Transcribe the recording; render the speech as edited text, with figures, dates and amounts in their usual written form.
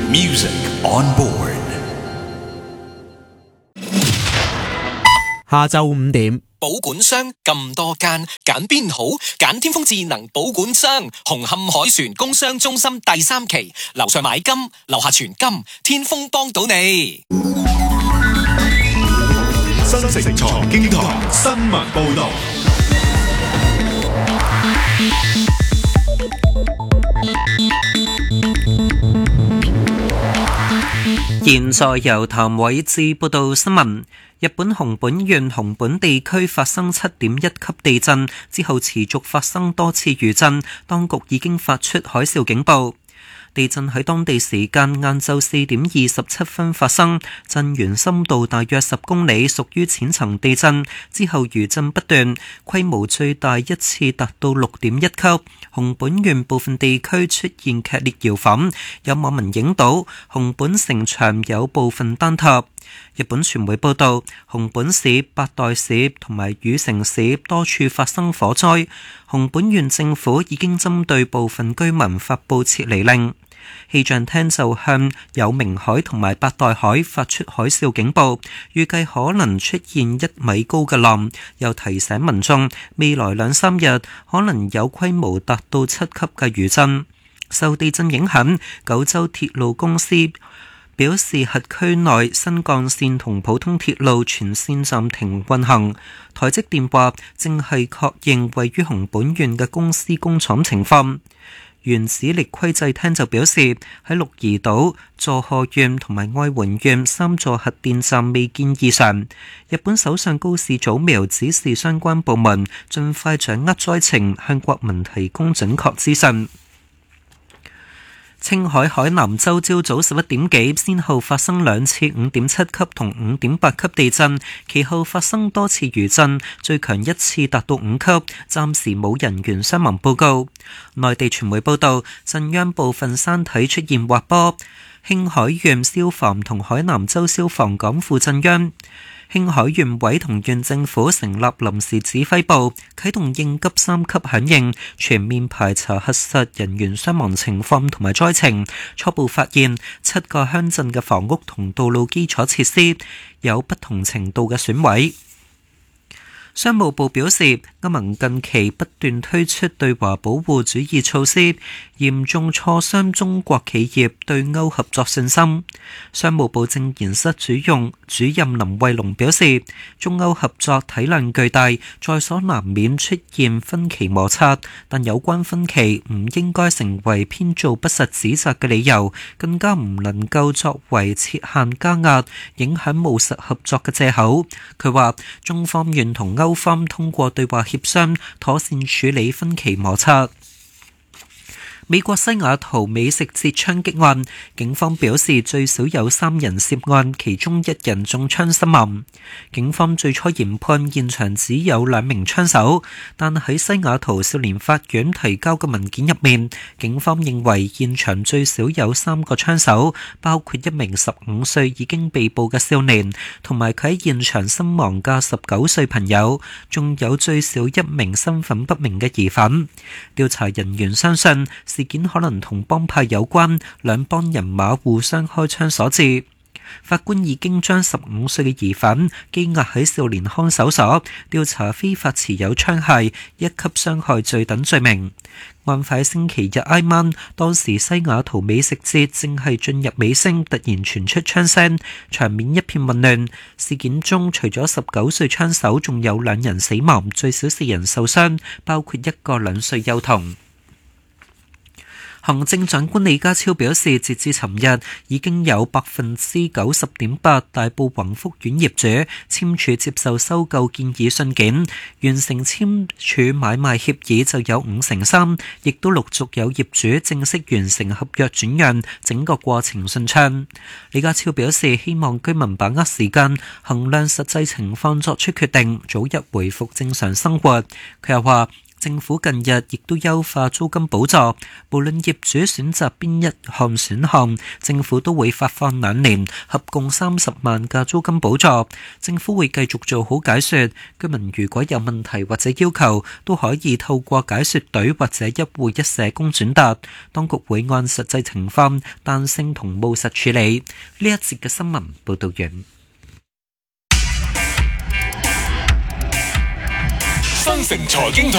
Music on board。 下晝5點， 保管箱咁多間，揀邊好？揀天風智能保管箱，紅磡海船工商中心第3期，樓上買金，樓下存金，天風幫到你。 新城財經台新聞報道。 現在由譚偉智報道新聞。日本熊本縣熊本地區發生7.1級地震之後，持續發生多次餘震，當局已經發出海嘯警報。地震喺當地時間晏晝4點27分發生，震源深度大約10公里，屬於淺層地震。之後餘震不斷，規模最大一次達到6.1級。熊本縣部分地區出現劇烈搖晃，有網民影到熊本城牆有部分坍塌。日本傳媒報道，熊本市、八代市同埋羽城市多處發生火災，熊本縣政府已經針對部分居民發布撤離令。氣象廳就向有明海同埋八代海發出海嘯警報，預計可能出現1米高嘅浪，又提醒民眾未來2-3日可能有規模達到7級嘅餘震。受地震影響，九州鐵路公司表示轄區內新幹線同普通鐵路全線暫停運行。台積電話正係確認位於熊本縣嘅公司工廠情況。原子力規制廳就表示，喺鹿兒島、佐賀縣同埋愛媛縣3座核電站未見異常。日本首相高市早苗指示相關部門盡快掌握災情，向國民提供準確資訊。青海海南州朝早11點幾，先後發生2次5.7級同5.8級地震，其後發生多次餘震，最強一次達到5級，暫時冇人員傷亡報告。內地傳媒報道，震央部分山體出現滑坡，興海縣消防同海南州消防趕赴震央。興海縣委同縣政府成立臨時指揮部，啟動應急3級響應，全面排查核實人員傷亡情況同埋災情。初步發現7個鄉鎮嘅房屋同道路基礎設施有不同程度嘅損毀。商務部表示，歐盟近期不斷推出對華保護主義措施，嚴重挫傷中國企業對歐合作信心。商務部政研室主任林慧龍表示，中歐合作體量巨大，在所難免出現分歧摩擦，但有關分歧唔應該成為編造不實指責嘅理由，更加唔能夠作為設限加壓、影響務實合作嘅藉口。佢話，中方願同歐方通過對話協商，妥善處理分歧摩擦。美國西雅圖美食節槍擊案，警方表示最少有3人涉案，其中1人中槍身亡。警方最初研判現場只有2名槍手，但喺西雅圖少年法院提交嘅文件入面，警方認為現場最少有3個槍手，包括1名15歲已經被捕嘅少年，同埋佢喺現場身亡嘅19歲朋友，仲有最少1名身份不明嘅疑犯。調查人員相信事件可能同幫派有關，兩幫人馬互相開槍所致。法官已經將15歲嘅疑犯羈押喺少年看守所，調查非法持有槍械、1級傷害罪等罪名。案發星期日挨晚，當時西雅圖美食節正係進入尾聲，突然傳出槍聲，場面一片混亂。事件中除咗19歲槍手，仲有2人死亡，最少4人受傷，包括1個2歲幼童。行政長官李家超表示，截至尋日，已經有90.8%大埔宏福苑業主簽署接受收購建議信件，完成簽署買賣協議就有53%，亦都陸續有業主正式完成合約轉讓，整個過程順暢。李家超表示，希望居民把握時間，衡量實際情況作出決定，早日回復正常生活。佢又話， 政府近日亦都優化租金補助，無論業主選擇邊一項選項，政府都會發放2年，合共30萬嘅租金補助。政府會繼續做好解說，居民如果有問題或者要求，都可以透過解說隊或者一戶一社工轉達，當局會按實際情況彈性同務實處理。呢一節嘅新聞報道完。 新城財經台